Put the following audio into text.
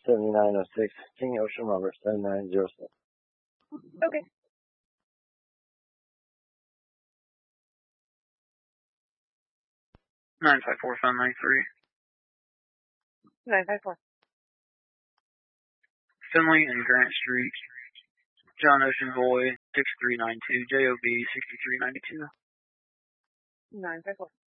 7906, King Ocean Lumber 7906. Okay. 954-793. 954. Finley and Grant Street. John Ocean Boy 6392. JOB 6392. 954.